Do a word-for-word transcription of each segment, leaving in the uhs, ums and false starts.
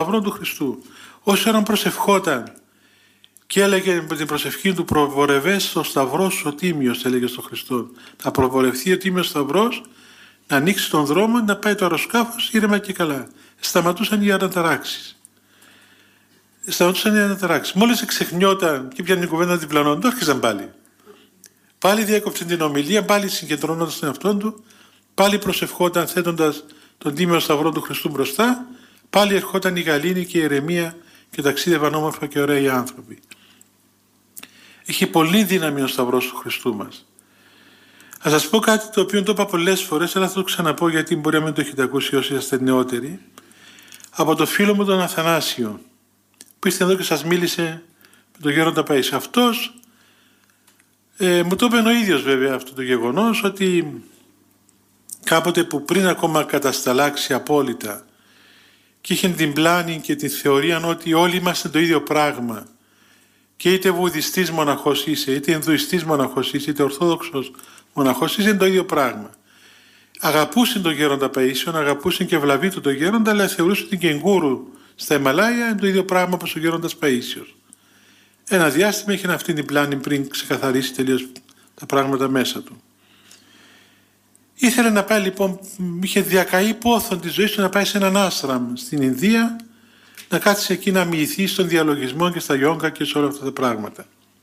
σταυρό του Χριστού. Όσο ώρα προσευχόταν και έλεγε με την προσευχή του προπορευές στο σταυρό σου ο τίμιος, έλεγε στον Χριστό. Να προπορευθεί ο τίμιος σταυρός, να ανοίξει τον δρόμο, να πάει το αεροσκάφος ήρεμα και καλά. Σταματούσαν οι αναταράξεις. Σταματούσαν οι αναταράξεις. Μόλις εξεχνιόταν και πιάνε την κουβέντα διπλανών, το άρχισαν πάλι. Πάλι διέκοψε την ομιλία, πάλι συγκεντρώνοντας τον εαυτόν του, πάλι προσευχόταν θέτοντας τον τίμιο σταυρό του Χριστού μπροστά, πάλι ερχόταν η γαλήνη και η ηρεμία και ταξίδευαν όμορφα και ωραία οι άνθρωποι. Έχει πολύ δύναμη ο σταυρός του Χριστού μας. Ας σας πω κάτι το οποίο το είπα πολλές φορές, αλλά θα το ξαναπώ γιατί μπορεί να μην το έχετε ακούσει όσοι είστε νεότεροι. Από το φίλο μου τον Αθανάσιο, που είστε εδώ και σας μίλησε με τον Γέροντα Παΐσιο. Αυτός ε, μου το είπε ο ίδιος βέβαια αυτό το γεγονός, ότι κάποτε που πριν ακόμα κατασταλάξει απόλυτα και είχε την πλάνη και την θεωρία ότι όλοι είμαστε το ίδιο πράγμα, και είτε βουδιστής μοναχός είσαι, είτε ενδουιστής μοναχός είσαι, είτε ορθόδοξος μοναχός είσαι, είναι το ίδιο πράγμα. Αγαπούσε τον Γέροντα Παΐσιον, αγαπούσε και βλαβή του τον Γέροντα, αλλά θεωρούσε την κεγκούρου στα Ιμαλάια είναι το ίδιο πράγμα όπως ο Γέροντας Παΐσιος. Ένα διάστημα είχε αυτή την πλάνη πριν ξεκαθαρίσει τελείως τα πράγματα μέσα του. Ήθελε να πάει λοιπόν, είχε διακαεί πόθον τη ζωή του να πάει σε έναν άστραμ στην Ινδία, να κάτσει εκεί να μοιηθεί στον διαλογισμό και στα γιόγκα και σε όλα αυτά τα πράγματα.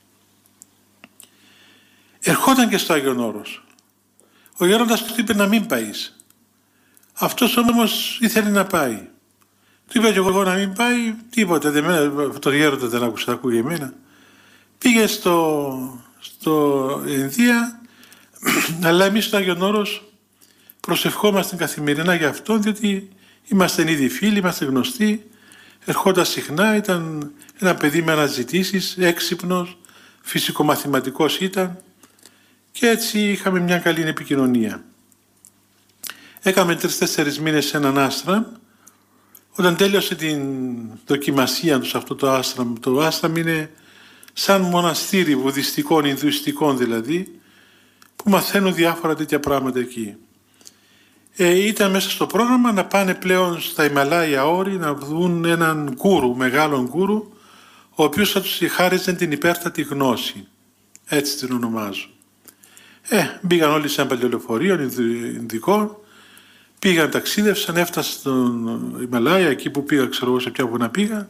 Ερχόταν και στο Άγιον Όρος. Ο Γέροντας του είπε να μην πάει. Αυτός όμως ήθελε να πάει. Του είπα και εγώ να μην πάει, τίποτα. Τον Γέροντα δεν άκουσα, ακούγε εμένα. Πήγε στο, στο Ινδία, αλλά εμείς στο Άγιον Όρος προσευχόμαστε καθημερινά για αυτόν, διότι είμαστε ήδη φίλοι, είμαστε γνωστοί. Ερχόταν συχνά, ήταν ένα παιδί με αναζητήσεις, έξυπνος, φυσικομαθηματικός ήταν, και έτσι είχαμε μια καλή επικοινωνία. Έκαμε τρεις-τέσσερις μήνες σε έναν άστραμ. Όταν τέλειωσε την δοκιμασία του σε αυτό το άστραμ, το άστραμ είναι σαν μοναστήρι βουδιστικών, ινδουιστικών δηλαδή, που μαθαίνουν διάφορα τέτοια πράγματα εκεί. Ε, ήταν μέσα στο πρόγραμμα να πάνε πλέον στα Ιμαλάια όρη να δουν έναν γκούρου, μεγάλον γκούρου, ο οποίος θα τους χάριζε την υπέρτατη γνώση. Έτσι την ονομάζω. Ε, μπήκαν όλοι σε ένα παλιολεωφορείο ινδικό, πήγαν, ταξίδευσαν, έφτασαν στον Ιμαλάια, εκεί που πήγα, ξέρω εγώ σε ποια βουνά πήγα,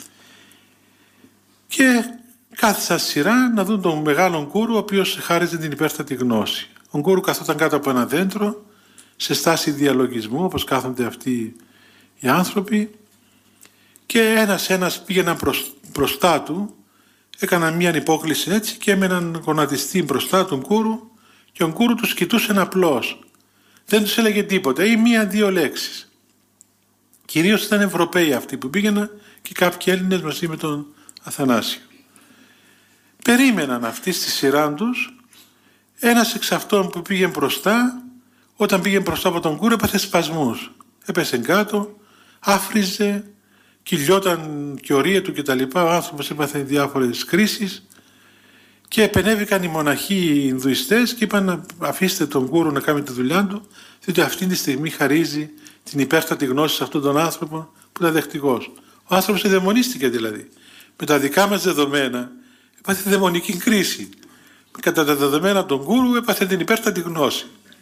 και κάθισαν σειρά να δουν τον μεγάλον γκούρου, ο οποίος χάριζε την υπέρτατη γνώση. Ο γκούρου καθόταν κάτω από ένα δέντρο, σε στάση διαλογισμού, όπως κάθονται αυτοί οι άνθρωποι, και ένας ένας πήγαιναν προς, μπροστά του, έκαναν μια υπόκληση έτσι και έμεναν γονατιστοί μπροστά του γκούρου, και ο γκούρου τους κοιτούσε απλώς. Δεν τους έλεγε τίποτα ή μία-δύο λέξεις. Κυρίως ήταν Ευρωπαίοι αυτοί που πήγαιναν και κάποιοι Έλληνες μαζί με τον Αθανάσιο. Περίμεναν αυτοί στη σειρά τους. Ένας εξ αυτών που πήγε μπροστά, όταν πήγε μπροστά από τον γκούρου, έπαθε σπασμούς. Έπεσε κάτω, άφριζε, κυλιόταν και ορία του κτλ. Ο άνθρωπος έπαθε διάφορες κρίσεις και επενέβηκαν οι μοναχοί οι Ινδουιστές και είπαν: αφήστε τον γκούρου να κάνει τη δουλειά του, διότι αυτή τη στιγμή χαρίζει την υπέρτατη γνώση σε αυτόν τον άνθρωπο που ήταν δεχτικός. Ο άνθρωπος εδαιμονίστηκε δηλαδή. Με τα δικά μας δεδομένα έπαθε δαιμονική κρίση. Κατά τα δεδομένα των γκούρου έπαθε την υπέρτατη γνώση.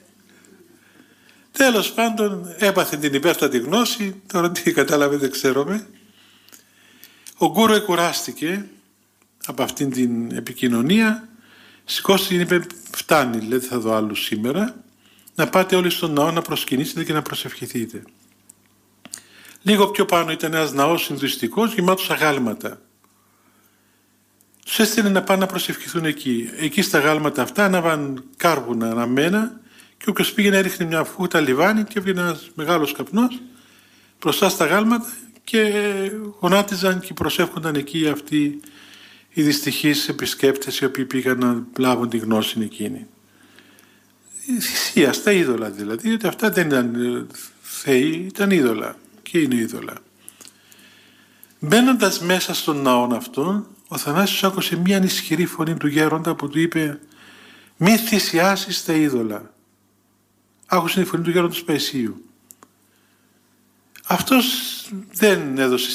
Τέλος πάντων έπαθε την υπέρτατη γνώση, τώρα τι κατάλαβε δεν ξέρουμε. Ο γκούρου εκουράστηκε από αυτήν την επικοινωνία, σηκώστηκε και είπε: φτάνει, λέει, θα δω άλλους σήμερα, να πάτε όλοι στον ναό να προσκυνήσετε και να προσευχηθείτε. Λίγο πιο πάνω ήταν ένας ναός Ινδουιστικός γεμάτος αγάλματα. Τους έστειλε να πάνε να προσευχηθούν εκεί. Εκεί στα αγάλματα αυτά ανάβαν κάρβουνα αναμένα, και όποιος πήγαινε έριχνε μια φούτα λιβάνι και έβγαινε ένας μεγάλος καπνός μπροστά στα αγάλματα και γονάτιζαν και προσεύχονταν εκεί αυτοί οι δυστυχείς επισκέπτες οι οποίοι πήγαν να λάβουν τη γνώση εκείνη. Θυσία στα είδωλα δηλαδή, ότι αυτά δεν ήταν θεοί, ήταν είδωλα και είναι είδωλα. Μπαίνοντας μέσα στον ναό αυτόν, ο Θανάσιος άκουσε μια ισχυρή φωνή του γέροντα που του είπε: μη θυσιάσεις τα είδωλα. Άκουσε τη φωνή του γέροντος Παϊσίου. Αυτός δεν έδωσε